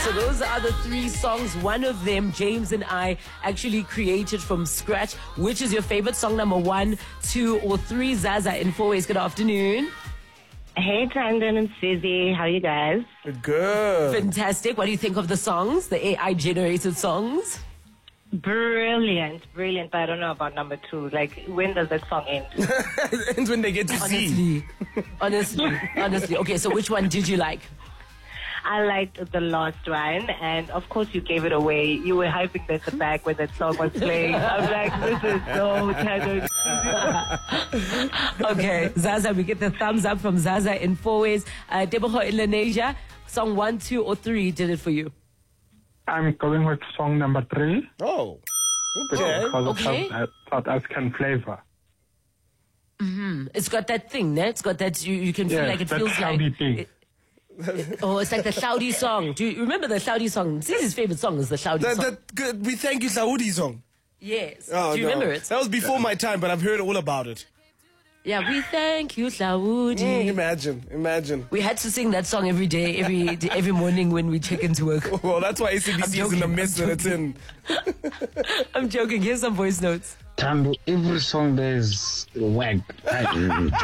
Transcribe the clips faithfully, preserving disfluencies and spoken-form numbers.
So those are the three songs. One of them, James and I, actually created from scratch. Which is your favorite song, number one, two, or three? Zaza in Four Ways, good afternoon. Hey, Tandon and Susie. How are you guys? Good. Fantastic. What do you think of the songs, the A I-generated songs? Brilliant, brilliant. But I don't know about number two. Like, when does that song end? It ends when they get to see. Honestly, honestly, honestly. Okay, so which one did you like? I liked the last one, and of course you gave it away. You were hyping at the back when that song was playing. I'm like, this is so Tandon. Okay, Zaza, we get the thumbs up from Zaza in Four Ways. Uh, Deboho in Lenasia, song one, two, or three did it for you? I'm going with song number three. Oh, okay. Because Okay. it has that South African flavor. Mm-hmm. It's got that thing, ne? It's got that, you, you can feel Yes, like it that feels like... cloudy thing. It, oh, it's like the Saudi song. Do you remember the Saudi song? Zizi's favorite song is the Saudi That, song. that good. We thank you, Saudi song. Yes. Oh, Do you no. remember it? That was before my time, but I've heard all about it. Yeah, we thank you, Saudi. Mm, imagine, imagine. We had to sing that song every day, every day, every morning when we check into work. Well, that's why A C B C is in the joking, mess I'm that it's in. I'm joking. Here's some voice notes. Tambo, every song there is wag. Let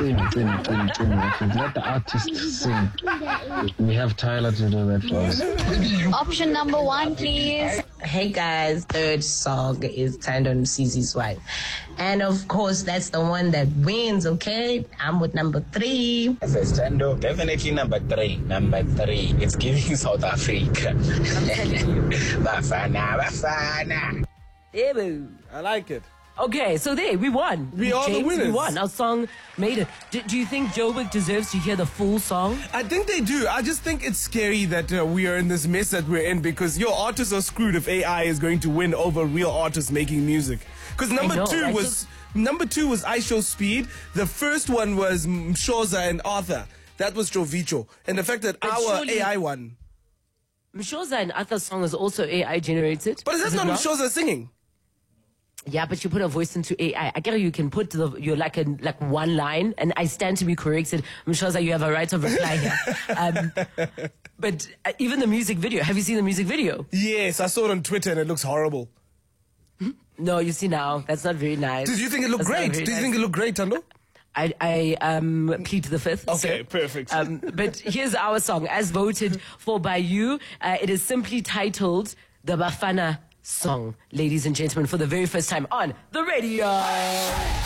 the artist sing. We have Tyler to do that for us. Option number one, please. Hey guys, third song is Tandon Cece's wife. And of course, that's the one that wins, okay? I'm with number three. As a Tando, definitely number three. Number three. It's giving South Africa. Bafana, Bafana. Yeah, boo. I like it. Okay, so there, we won. We are the James, winners. We won. Our song made it. Do, do you think Joburg deserves to hear the full song? I think they do. I just think it's scary that uh, we are in this mess that we're in because your artists are screwed if A I is going to win over real artists making music. Because number know, two right? was number two was I Show Speed. The first one was Mshoza and Arthur. That was Jovicho. And the fact that But our surely- A I won. Mshoza and Arthur's song is also A I generated. But is that it not not? Mshoza singing? Yeah, but you put a voice into A I. I get you can put the you're like a like one line, and I stand to be corrected. Mshoza, you have a right of reply here. Um, but uh, even the music video. Have you seen the music video? Yes, I saw it on Twitter and it looks horrible. No, you see now. That's not very nice. Did you think it looked That's not great? very Did you nice. think it looked great, Tando? I, I um, plead the fifth. Okay, so, perfect. Um, but here's our song, as voted for by you. Uh, it is simply titled The Bafana Song, ladies and gentlemen, for the very first time on the radio.